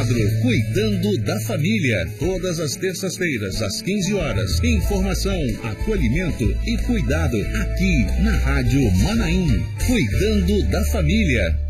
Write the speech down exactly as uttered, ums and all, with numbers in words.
quadro Cuidando da Família, todas as terças-feiras, às quinze horas. Informação, acolhimento e cuidado aqui na Rádio Manaim. Cuidando da Família.